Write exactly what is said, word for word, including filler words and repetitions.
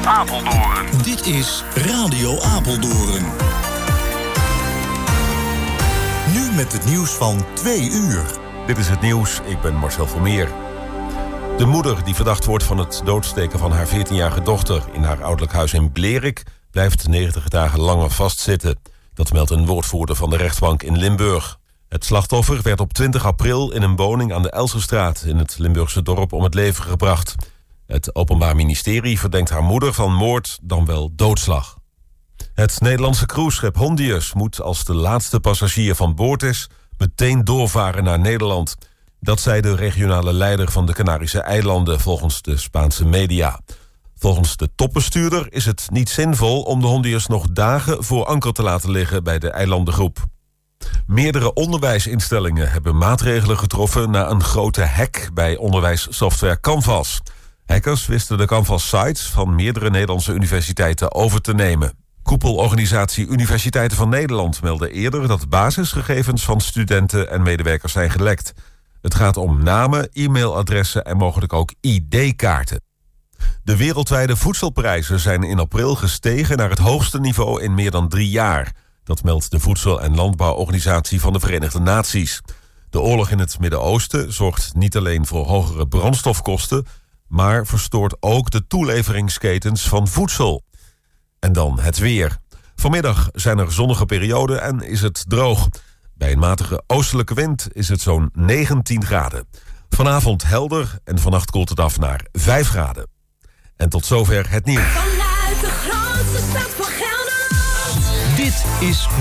Apeldoorn. Dit is Radio Apeldoorn. Nu met het nieuws van twee uur. Dit is het nieuws, ik ben Marcel Vermeer. De moeder die verdacht wordt van het doodsteken van haar veertienjarige dochter in haar ouderlijk huis in Blerik blijft negentig dagen langer vastzitten. Dat meldt een woordvoerder van de rechtbank in Limburg. Het slachtoffer werd op twintig april in een woning aan de Elserstraat in het Limburgse dorp om het leven gebracht. Het Openbaar Ministerie verdenkt haar moeder van moord, dan wel doodslag. Het Nederlandse cruiseschip Hondius moet als de laatste passagier van boord is meteen doorvaren naar Nederland. Dat zei de regionale leider van de Canarische eilanden volgens de Spaanse media. Volgens de topbestuurder is het niet zinvol om de Hondius nog dagen voor anker te laten liggen bij de eilandengroep. Meerdere onderwijsinstellingen hebben maatregelen getroffen na een grote hack bij onderwijssoftware Canvas. Hackers wisten de Canvas-sites van meerdere Nederlandse universiteiten over te nemen. Koepelorganisatie Universiteiten van Nederland meldde eerder dat basisgegevens van studenten en medewerkers zijn gelekt. Het gaat om namen, e-mailadressen en mogelijk ook I D-kaarten. De wereldwijde voedselprijzen zijn in april gestegen naar het hoogste niveau in meer dan drie jaar. Dat meldt de Voedsel- en Landbouworganisatie van de Verenigde Naties. De oorlog in het Midden-Oosten zorgt niet alleen voor hogere brandstofkosten, maar verstoort ook de toeleveringsketens van voedsel. En dan het weer. Vanmiddag zijn er zonnige perioden en is het droog. Bij een matige oostelijke wind is het zo'n negentien graden. Vanavond helder en vannacht koelt het af naar vijf graden. En tot zover het nieuws. Vanuit de grootste stad van Gelderland. Dit is